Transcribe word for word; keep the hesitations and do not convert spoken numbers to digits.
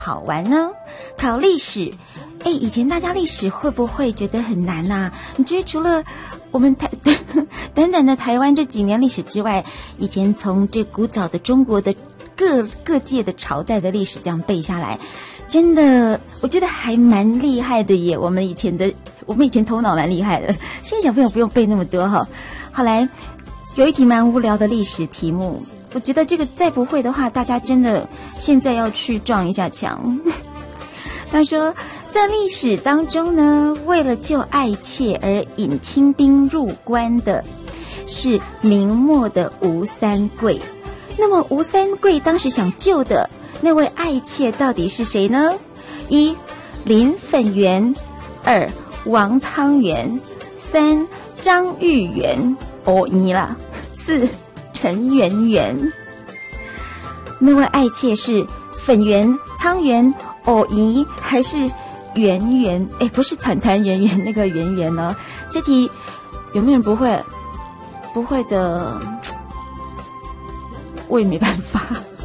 好玩呢？考历史，哎，以前大家历史会不会觉得很难啊？你觉得除了我们台短短的台湾这几年历史之外，以前从这古早的中国的各各界的朝代的历史这样背下来，真的我觉得还蛮厉害的耶。我们以前的我们以前头脑蛮厉害的，现在小朋友不用背那么多哈。后来有一题蛮无聊的历史题目，我觉得这个再不会的话，大家真的现在要去撞一下墙。他说，在历史当中呢，为了救爱妾而引清兵入关的是明末的吴三桂。那么吴三桂当时想救的那位爱妾到底是谁呢？一林粉元，二王汤元，三张玉元，哦一啦，四陈圆圆。那位爱妾是粉圆、汤圆、藕姨还是圆圆？哎，不是团团圆圆那个圆圆哦。这题有没有人不会？不会的，我也没办法。